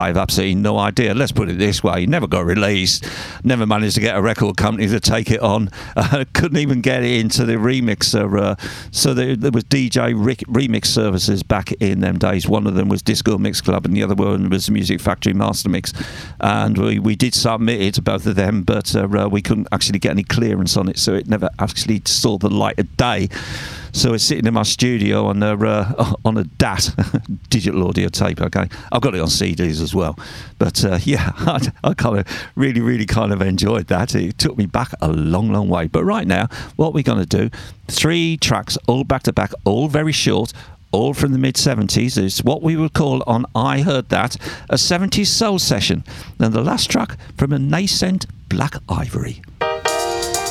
I have absolutely no idea. Let's put it this way: never got released, never managed to get a record company to take it on, couldn't even get it into the remixer. So there was DJ remix services back in them days. One of them was Disco Mix Club, and the other one was Music Factory Master Mix. And we did submit it to both of them, but we couldn't actually get any clearance on it, so it never actually saw the light of day. So it's sitting in my studio on a DAT, digital audio tape. Okay, I've got it on CDs as well. But yeah, I kind of really kind of enjoyed that. It took me back a long way. But right now, what we're going to do, 3 tracks, all back to back, all very short, all from the mid-70s. Is what we would call on I Heard That a 70s soul session. And the last track from a nascent Black Ivory.